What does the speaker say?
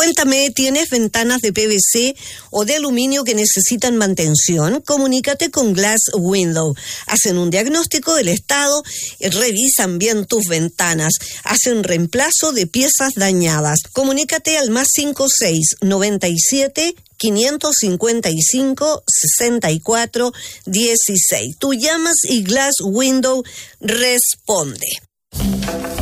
Cuéntame, ¿tienes ventanas de PVC o de aluminio que necesitan mantención? Comunícate con Glass Window. Hacen un diagnóstico del estado, revisan bien tus ventanas, hacen reemplazo de piezas dañadas. Comunícate al +56 97 555 64 16. Tú llamas y Glass Window responde.